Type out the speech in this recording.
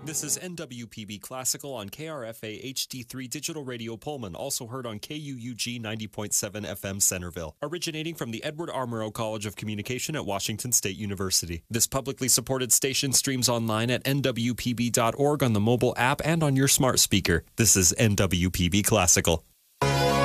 This is NWPB Classical on KRFA HD3 Digital Radio Pullman, also heard on KUUG 90.7 FM Centerville, originating from the Edward R. Murrow College of Communication at Washington State University. This publicly supported station streams online at nwpb.org on the mobile app and on your smart speaker. This is NWPB Classical.